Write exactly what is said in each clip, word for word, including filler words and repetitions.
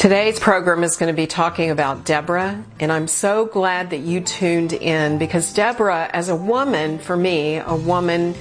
Today's program is going to be talking about Deborah, and I'm so glad that you tuned in, because Deborah, as a woman, for me, a woman,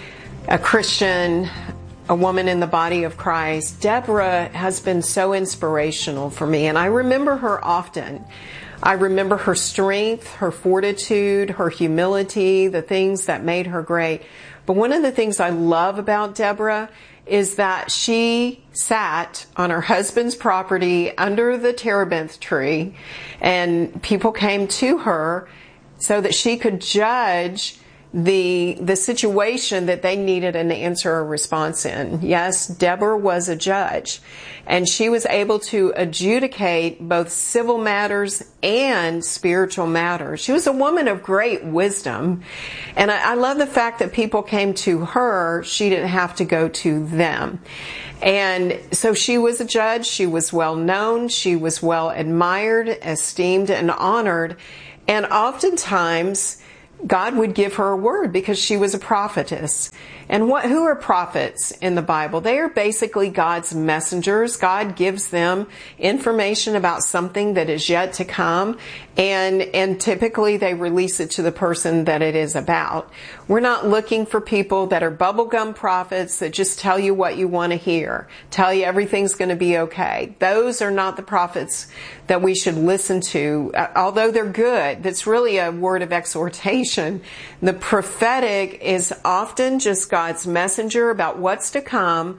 a Christian, a woman in the body of Christ, Deborah has been so inspirational for me, and I remember her often. I remember her strength, her fortitude, her humility, the things that made her great. But one of the things I love about Deborah is that she sat on her husband's property under the terebinth tree, and people came to her so that she could judge the the situation that they needed an answer or response in. Yes, Deborah was a judge, and she was able to adjudicate both civil matters and spiritual matters. She was a woman of great wisdom, and I, I love the fact that people came to her. She didn't have to go to them. And so she was a judge. She was well known. She was well admired, esteemed, and honored. And oftentimes God would give her a word because she was a prophetess. And what, who are prophets in the Bible? They are basically God's messengers. God gives them information about something that is yet to come, and, and typically they release it to the person that it is about. We're not looking for people that are bubblegum prophets that just tell you what you want to hear, tell you everything's going to be okay. Those are not the prophets that we should listen to, although they're good. That's really a word of exhortation. The prophetic is often just God's messenger about what's to come,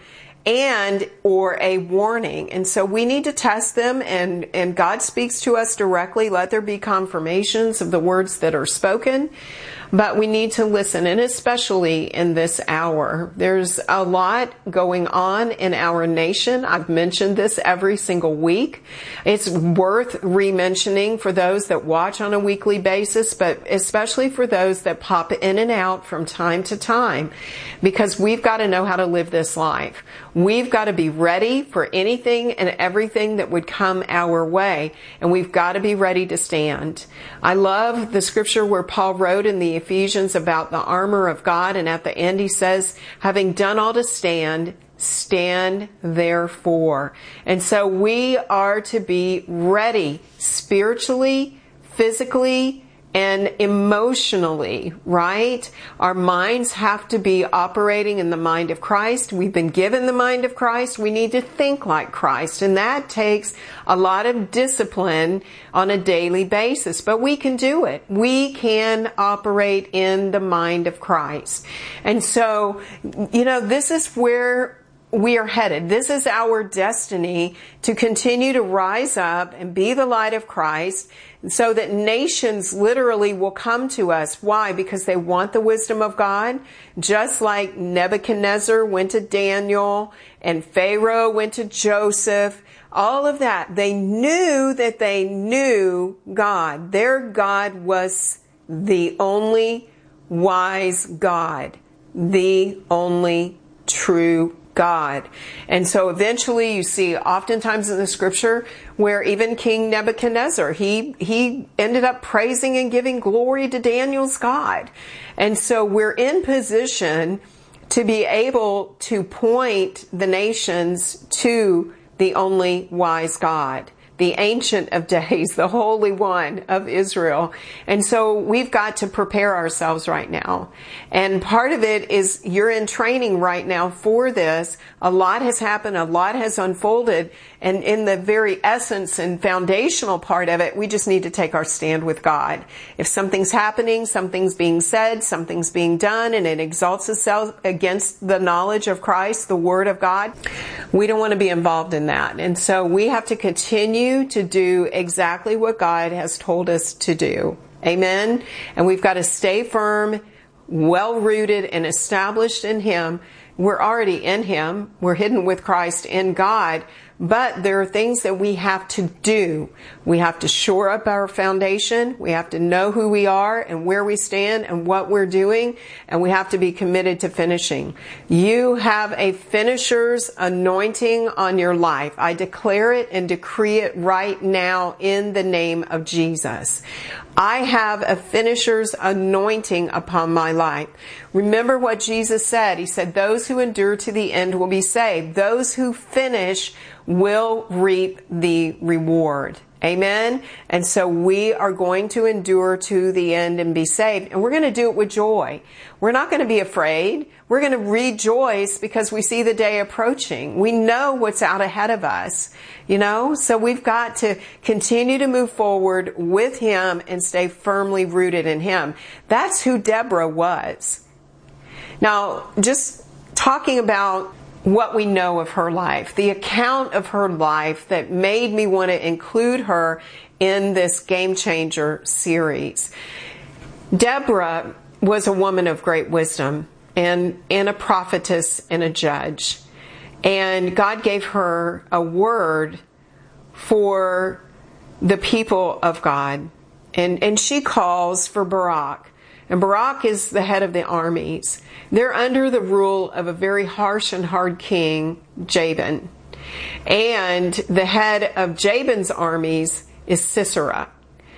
and or a warning. And so we need to test them, and, and God speaks to us directly. Let there be confirmations of the words that are spoken. But we need to listen, and especially in this hour. There's a lot going on in our nation. I've mentioned this every single week. It's worth re-mentioning for those that watch on a weekly basis, but especially for those that pop in and out from time to time, because we've got to know how to live this life. We've got to be ready for anything and everything that would come our way, and we've got to be ready to stand. I love the scripture where Paul wrote in the Ephesians about the armor of God, and at the end he says, having done all to stand, stand therefore. And so we are to be ready spiritually, physically, and emotionally, right? Our minds have to be operating in the mind of Christ. We've been given the mind of Christ. We need to think like Christ, and that takes a lot of discipline on a daily basis, but we can do it. We can operate in the mind of Christ. And so, you know, this is where we are headed. This is our destiny, to continue to rise up and be the light of Christ, so that nations literally will come to us. Why? Because they want the wisdom of God. Just like Nebuchadnezzar went to Daniel and Pharaoh went to Joseph. All of that. They knew that they knew God. Their God was the only wise God. The only true God. And so eventually you see oftentimes in the scripture where even King Nebuchadnezzar, he, he ended up praising and giving glory to Daniel's God. And so we're in position to be able to point the nations to the only wise God, the Ancient of Days, the Holy One of Israel. And so we've got to prepare ourselves right now. And part of it is you're in training right now for this. A lot has happened. A lot has unfolded. And in the very essence and foundational part of it, we just need to take our stand with God. If something's happening, something's being said, something's being done, and it exalts itself against the knowledge of Christ, the Word of God, we don't want to be involved in that. And so we have to continue to do exactly what God has told us to do. Amen? And we've got to stay firm, well-rooted, and established in Him. We're already in Him. We're hidden with Christ in God. But there are things that we have to do. We have to shore up our foundation. We have to know who we are and where we stand and what we're doing. And we have to be committed to finishing. You have a finisher's anointing on your life. I declare it and decree it right now in the name of Jesus. I have a finisher's anointing upon my life. Remember what Jesus said. He said, those who endure to the end will be saved. Those who finish will reap the reward. Amen? And so we are going to endure to the end and be saved. And we're going to do it with joy. We're not going to be afraid. We're going to rejoice because we see the day approaching. We know what's out ahead of us, you know? So we've got to continue to move forward with Him and stay firmly rooted in Him. That's who Deborah was. Now, just talking about what we know of her life, the account of her life that made me want to include her in this Game Changer series. Deborah was a woman of great wisdom and, and a prophetess and a judge. And God gave her a word for the people of God. And, and she calls for Barak. And Barak is the head of the armies. They're under the rule of a very harsh and hard king, Jabin. And the head of Jabin's armies is Sisera.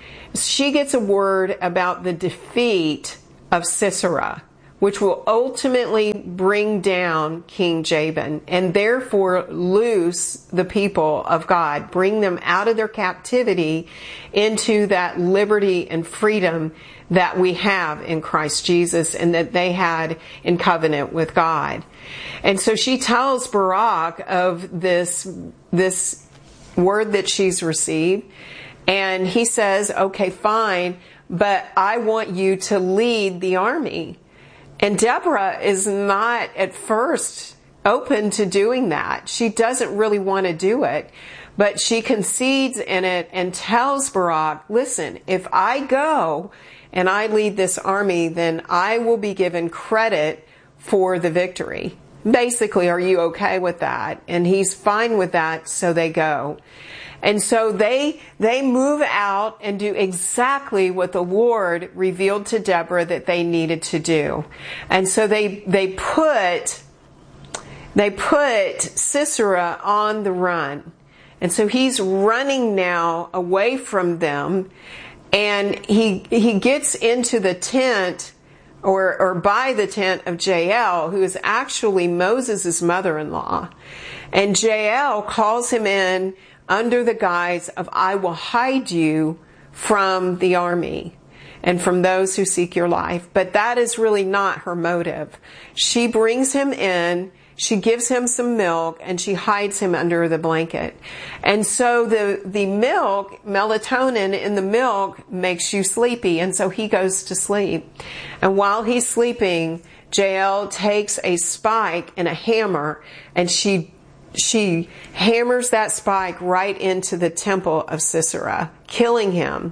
She gets a word about the defeat of Sisera, which will ultimately bring down King Jabin and therefore loose the people of God, bring them out of their captivity into that liberty and freedom that we have in Christ Jesus and that they had in covenant with God. And so she tells Barak of this, this word that she's received, and he says, okay, fine, but I want you to lead the army. And Deborah is not at first open to doing that. She doesn't really want to do it, but she concedes in it and tells Barak, listen, if I go and I lead this army, then I will be given credit for the victory. Basically, are you okay with that? And he's fine with that, so they go. And so they they move out and do exactly what the Lord revealed to Deborah that they needed to do. And so they they put they put Sisera on the run. And so he's running now away from them. And he he gets into the tent or or by the tent of Jael, who is actually Moses' mother-in-law. And Jael calls him in under the guise of, I will hide you from the army and from those who seek your life. But that is really not her motive. She brings him in, she gives him some milk, and she hides him under the blanket. And so the, the milk, melatonin in the milk makes you sleepy, and so he goes to sleep. And while he's sleeping, Jael takes a spike and a hammer, and she she hammers that spike right into the temple of Sisera, killing him.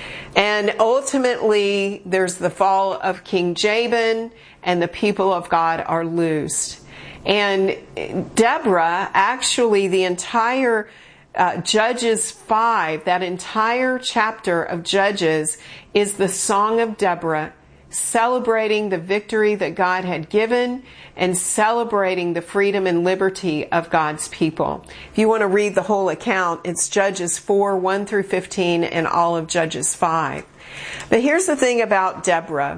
And ultimately, there's the fall of King Jabin, and the people of God are loosed. And Deborah, actually, the entire uh, Judges five, that entire chapter of Judges is the Song of Deborah, celebrating the victory that God had given and celebrating the freedom and liberty of God's people. If you want to read the whole account, it's Judges four, one through fifteen, and all of Judges five. But here's the thing about Deborah.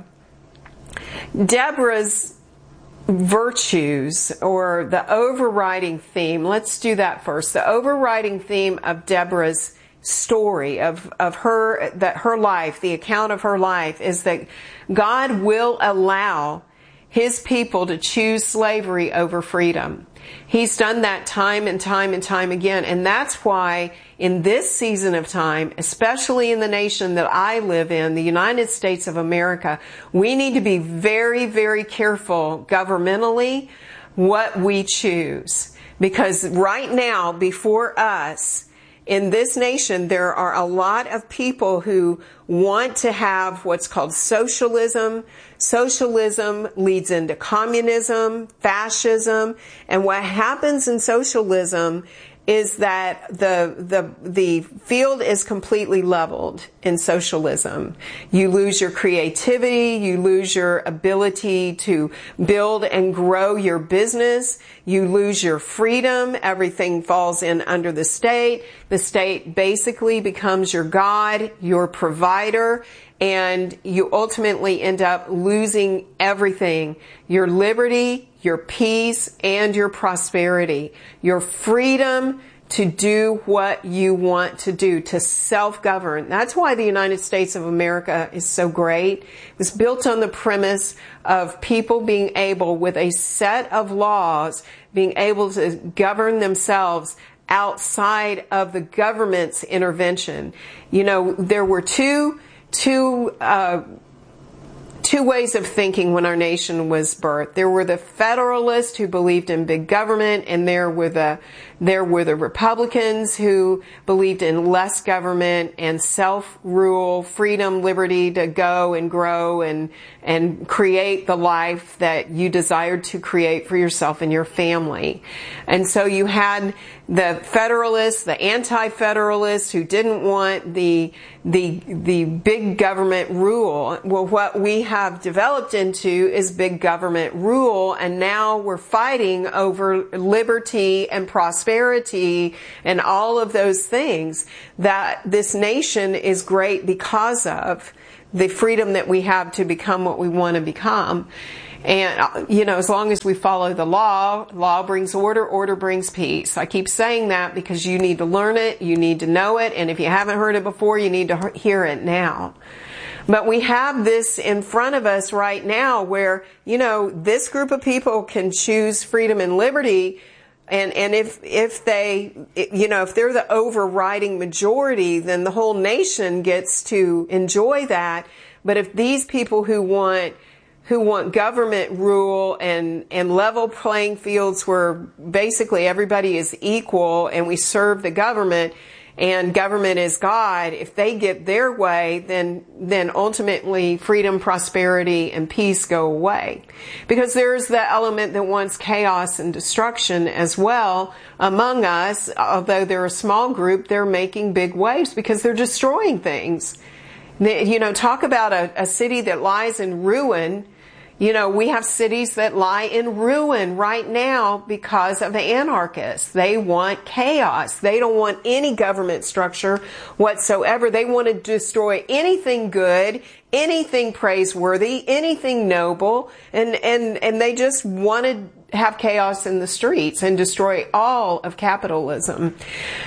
Deborah's virtues, or the overriding theme, let's do that first. The overriding theme of Deborah's story, of, of her, that her life, the account of her life, is that God will allow His people to choose slavery over freedom. He's done that time and time and time again. And that's why in this season of time, especially in the nation that I live in, the United States of America, we need to be very, very careful governmentally what we choose. Because right now, before us, in this nation, there are a lot of people who want to have what's called socialism. Socialism leads into communism, fascism, and what happens in socialism is that the the the field is completely leveled in socialism. You lose your creativity, you lose your ability to build and grow your business, you lose your freedom, everything falls in under the state. The state basically becomes your God, your provider, and you ultimately end up losing everything. Your liberty, your peace, and your prosperity. Your freedom to do what you want to do, to self-govern. That's why the United States of America is so great. It was built on the premise of people being able, with a set of laws, being able to govern themselves outside of the government's intervention. You know, there were two, two, uh, two ways of thinking when our nation was birthed. There were the Federalists who believed in big government, and there were the there were the Republicans who believed in less government and self-rule, freedom, liberty to go and grow and and create the life that you desired to create for yourself and your family. And so you had the Federalists, the anti-Federalists who didn't want the the the big government rule. Well, what we have developed into is big government rule, and now we're fighting over liberty and prosperity and all of those things that this nation is great because of the freedom that we have to become what we want to become. And, you know, as long as we follow the law, law brings order, order brings peace. I keep saying that because you need to learn it, you need to know it, and if you haven't heard it before, you need to hear it now. But we have this in front of us right now where, you know, this group of people can choose freedom and liberty, and, and if, if they, you know, if they're the overriding majority, then the whole nation gets to enjoy that. But if these people who want who want government rule and, and level playing fields where basically everybody is equal and we serve the government and government is God, if they get their way, then, then ultimately freedom, prosperity, and peace go away. Because there's the element that wants chaos and destruction as well among us. Although they're a small group, they're making big waves because they're destroying things. You know, talk about a, a city that lies in ruin. You know, we have cities that lie in ruin right now because of the anarchists. They want chaos. They don't want any government structure whatsoever. They want to destroy anything good, anything praiseworthy, anything noble, and, and, and they just want to have chaos in the streets and destroy all of capitalism.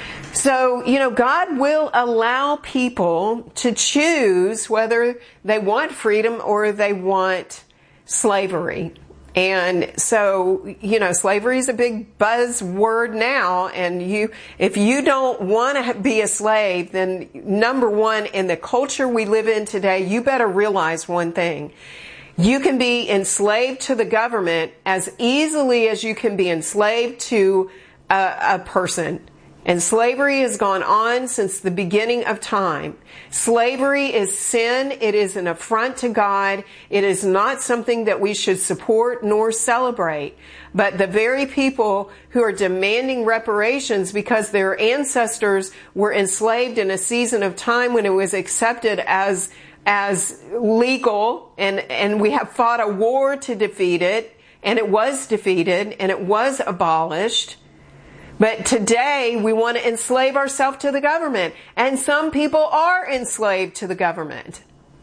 So, you know, God will allow people to choose whether they want freedom or they want slavery. And so, you know, slavery is a big buzzword now, and you, if you don't want to be a slave, then number one, in the culture we live in today, you better realize one thing. You can be enslaved to the government as easily as you can be enslaved to a, a person. And slavery has gone on since the beginning of time. Slavery is sin. It is an affront to God. It is not something that we should support nor celebrate. But the very people who are demanding reparations because their ancestors were enslaved in a season of time when it was accepted as, as legal, and, and we have fought a war to defeat it, and it was defeated, and it was abolished. But today, we want to enslave ourselves to the government. And some people are enslaved to the government.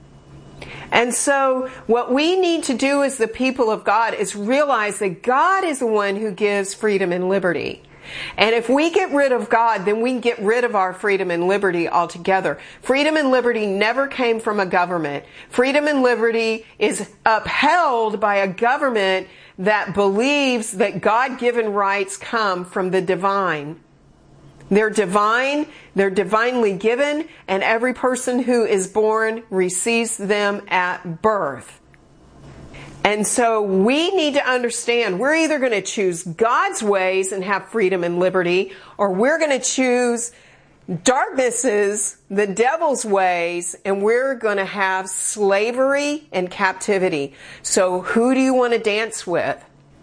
And so, what we need to do as the people of God is realize that God is the one who gives freedom and liberty. And if we get rid of God, then we can get rid of our freedom and liberty altogether. Freedom and liberty never came from a government. Freedom and liberty is upheld by a government that believes that God-given rights come from the divine. They're divine, they're divinely given, and every person who is born receives them at birth. And so we need to understand we're either going to choose God's ways and have freedom and liberty, or we're going to choose darknesses, the devil's ways, and we're going to have slavery and captivity. So who do you want to dance with?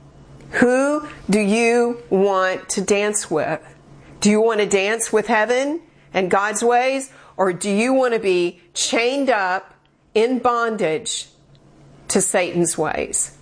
Who do you want to dance with? Do you want to dance with heaven and God's ways, or do you want to be chained up in bondage to Satan's ways?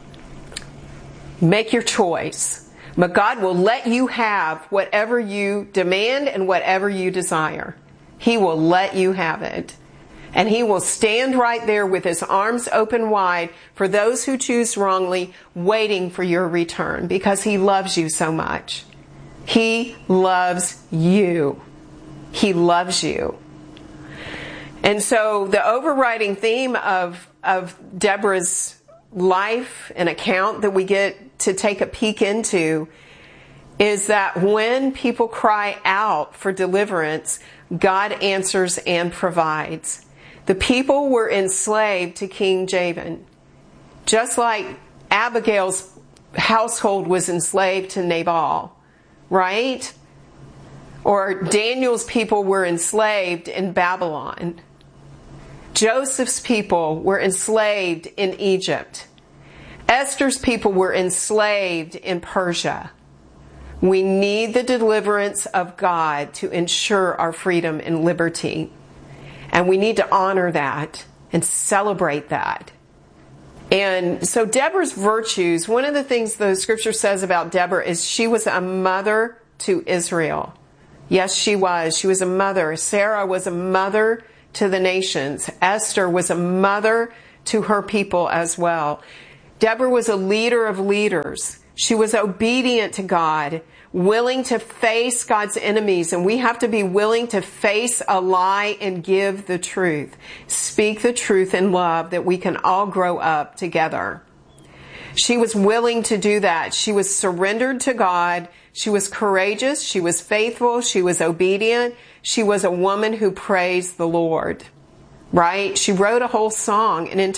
Make your choice. But God will let you have whatever you demand and whatever you desire. He will let you have it. And he will stand right there with his arms open wide for those who choose wrongly, waiting for your return, because he loves you so much. He loves you. He loves you. And so the overriding theme of, of Deborah's life and account that we get to take a peek into is that when people cry out for deliverance, God answers and provides. The people were enslaved to King Jabin, just like Abigail's household was enslaved to Nabal, right? Or Daniel's people were enslaved in Babylon. Joseph's people were enslaved in Egypt. Esther's people were enslaved in Persia. We need the deliverance of God to ensure our freedom and liberty. And we need to honor that and celebrate that. And so Deborah's virtues, one of the things the scripture says about Deborah is she was a mother to Israel. Yes, she was. She was a mother. Sarah was a mother to the nations. Esther was a mother to her people as well. Deborah was a leader of leaders. She was obedient to God, willing to face God's enemies, and we have to be willing to face a lie and give the truth. Speak the truth in love that we can all grow up together. She was willing to do that. She was surrendered to God. She was courageous. She was faithful. She was obedient. She was a woman who praised the Lord, right? She wrote a whole song, an entire